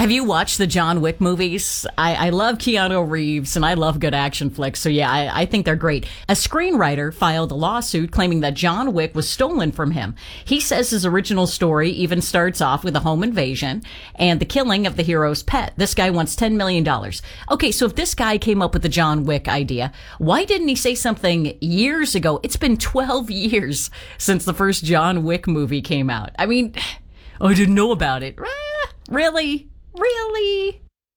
Have you watched the John Wick movies? I love Keanu Reeves and I love good action flicks. So yeah, I think they're great. A screenwriter filed a lawsuit claiming that John Wick was stolen from him. He says his original story even starts off with a home invasion and the killing of the hero's pet. This guy wants $10 million. Okay, so if this guy came up with the John Wick idea, why didn't he say something years ago? It's been 12 years since the first John Wick movie came out. I mean, I didn't know about it. Really? Really?